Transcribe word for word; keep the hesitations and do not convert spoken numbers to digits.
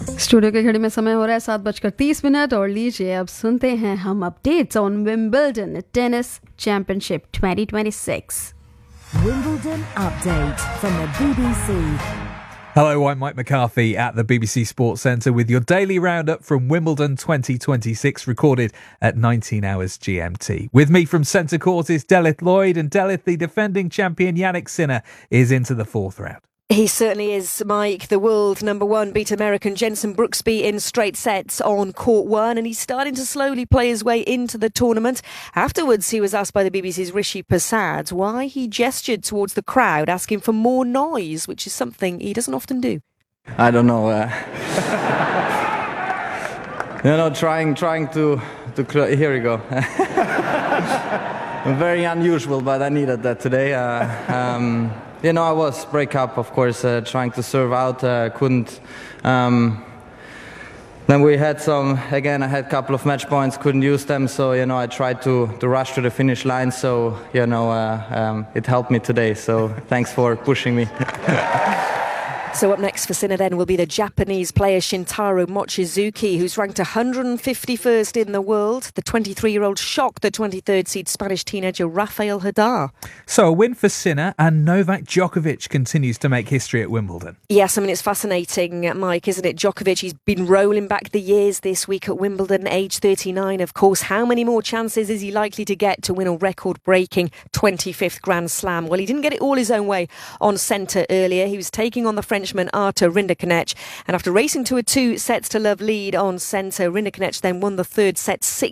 Studio की घड़ी में समय हो रहा है सात बजकर तीस मिनट और लीजिए अब सुनते हैं हम updates on Wimbledon tennis championship twenty twenty-six. Wimbledon update from the B B C. Hello, I'm Mike McCarthy at the B B C Sports Centre with your daily roundup from Wimbledon twenty twenty-six, recorded at nineteen hours G M T. With me from Centre Court is Delith Lloyd, and Delith, the defending champion Yannick Sinner, is into the fourth round. He certainly is, Mike. The world number one beat American Jenson Brooksby in straight sets on court one, and he's starting to slowly play his way into the tournament. Afterwards, he was asked by the B B C's Rishi Persad why he gestured towards the crowd, asking for more noise, which is something he doesn't often do. I don't know. Uh, you know, trying, trying to, to. Cl- here we go. Very unusual, but I needed that today. Uh, um, You know, I was break up, of course, uh, trying to serve out, uh, couldn't. Um, then we had some, again, I had a couple of match points, couldn't use them, so, you know, I tried to, to rush to the finish line, so, you know, uh, um, it helped me today, so thanks for pushing me. So up next for Sinner then will be the Japanese player Shintaro Mochizuki, who's ranked one hundred fifty-first in the world. The twenty-three-year-old shocked the twenty-third seed Spanish teenager Rafael Hadar. So a win for Sinner, and Novak Djokovic continues to make history at Wimbledon. Yes, I mean, it's fascinating, Mike, isn't it? Djokovic, he's been rolling back the years this week at Wimbledon, age thirty-nine, of course. How many more chances is he likely to get to win a record-breaking twenty-fifth Grand Slam? Well, he didn't get it all his own way on centre earlier. He was taking on the Frenchman Artur Rinderknech, and after racing to a two sets to love lead on centre, Rinderknech then won the third set six